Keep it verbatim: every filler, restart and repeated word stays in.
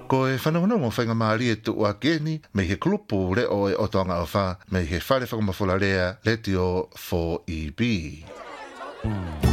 Ko e whanongonongo whainga maari e tu ua keni, me he kulupu le o e otoanga o wha, me he whare whakamawhola rea le tio four E B.